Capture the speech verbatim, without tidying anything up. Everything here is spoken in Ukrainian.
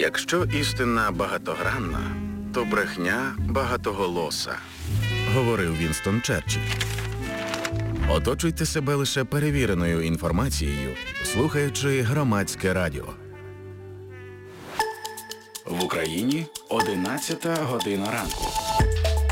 Якщо істина багатогранна, то брехня багатоголоса, говорив Вінстон Черчилль. Оточуйте себе лише перевіреною інформацією, слухаючи громадське радіо. В Україні одинадцята година ранку.